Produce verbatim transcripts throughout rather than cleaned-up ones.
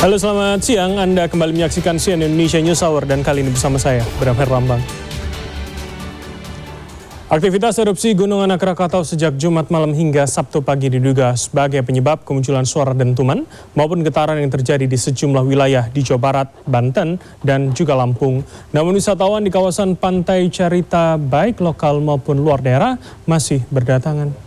Halo, selamat siang. Anda kembali menyaksikan C N N Indonesia News Hour dan kali ini bersama saya, Bram Herlambang. Aktivitas erupsi Gunung Anak Rakatau sejak Jumat malam hingga Sabtu pagi diduga sebagai penyebab kemunculan suara dentuman maupun getaran yang terjadi di sejumlah wilayah di Jawa Barat, Banten, dan juga Lampung. Namun wisatawan di kawasan Pantai Carita baik lokal maupun luar daerah masih berdatangan.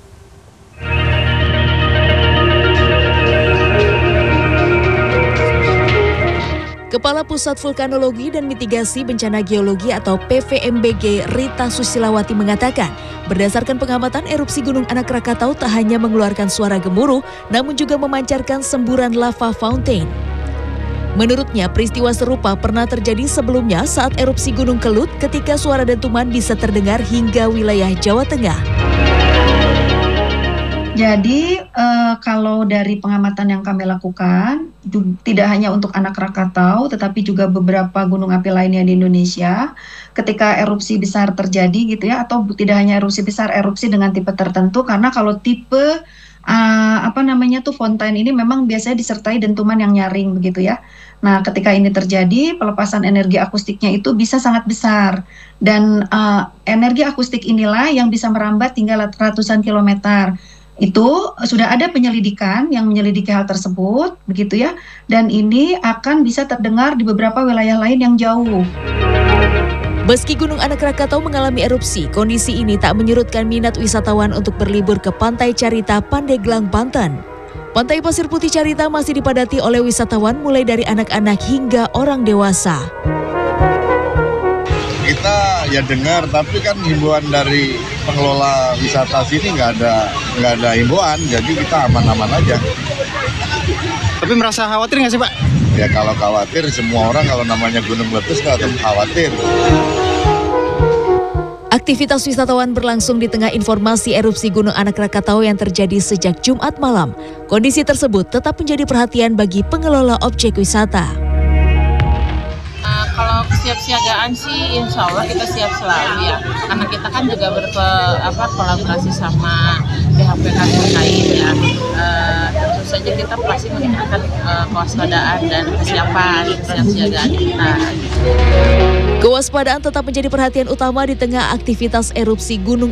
Kepala Pusat Vulkanologi dan Mitigasi Bencana Geologi atau P V M B G Rita Susilawati mengatakan, berdasarkan pengamatan erupsi Gunung Anak Rakatau tak hanya mengeluarkan suara gemuruh, namun juga memancarkan semburan lava fountain. Menurutnya, peristiwa serupa pernah terjadi sebelumnya saat erupsi Gunung Kelut ketika suara dentuman bisa terdengar hingga wilayah Jawa Tengah. Jadi eh, kalau dari pengamatan yang kami lakukan, tidak hanya untuk Anak Rakatau, tetapi juga beberapa gunung api lainnya di Indonesia, ketika erupsi besar terjadi gitu ya, atau tidak hanya erupsi besar, erupsi dengan tipe tertentu, karena kalau tipe uh, apa namanya tuh fontaine ini memang biasanya disertai dentuman yang nyaring begitu ya. Nah, ketika ini terjadi, pelepasan energi akustiknya itu bisa sangat besar, dan uh, energi akustik inilah yang bisa merambat hingga ratusan kilometer. Itu sudah ada penyelidikan yang menyelidiki hal tersebut, begitu ya, dan ini akan bisa terdengar di beberapa wilayah lain yang jauh. Meski Gunung Anak Rakatau mengalami erupsi, kondisi ini tak menyurutkan minat wisatawan untuk berlibur ke Pantai Carita, Pandeglang, Banten. Pantai Pasir Putih Carita masih dipadati oleh wisatawan mulai dari anak-anak hingga orang dewasa. Kita ya dengar, tapi kan himbauan dari pengelola wisata sini nggak ada nggak ada himbauan, jadi kita aman-aman aja. Tapi merasa khawatir nggak sih, Pak? Ya kalau khawatir, semua orang kalau namanya gunung meletus nggak akan khawatir. Aktivitas wisatawan berlangsung di tengah informasi erupsi Gunung Anak Rakatau yang terjadi sejak Jumat malam. Kondisi tersebut tetap menjadi perhatian bagi pengelola objek wisata. Kalau kesiapsiagaan sih insya Allah kita siap selalu ya, karena kita kan juga berkolaborasi sama pihak-pihak terkait ya. Uh, tentu saja kita pasti meningkatkan uh, kewaspadaan dan kesiapan, kesiapsiagaan kita. Kewaspadaan tetap menjadi perhatian utama di tengah aktivitas erupsi Gunung